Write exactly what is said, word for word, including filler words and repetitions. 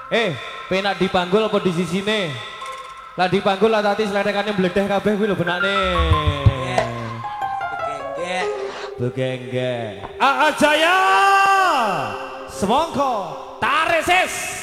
Eh, penak dipanggul apa di sisine? Lah dipanggul lah tadi seledekannya meledeh kabeh kuwi lho benakne. Begenggek. Begenggek. Aa Jaya. Semongko tarik sis.